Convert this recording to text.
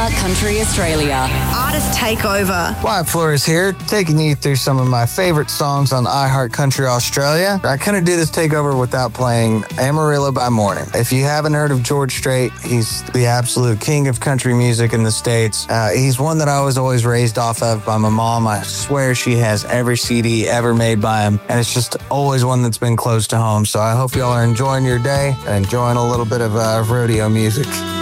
iHeart Country Australia. Artist Takeover. Wyatt Flores here, taking you through some of my favorite songs on iHeart Country Australia. I couldn't do this takeover without playing Amarillo by Morning. If you haven't heard of George Strait, he's the absolute king of country music in the States. He's one that I was always raised off of by my mom. I swear she has every CD ever made by him, and it's just always one that's been close to home. So I hope y'all are enjoying your day and enjoying a little bit of rodeo music.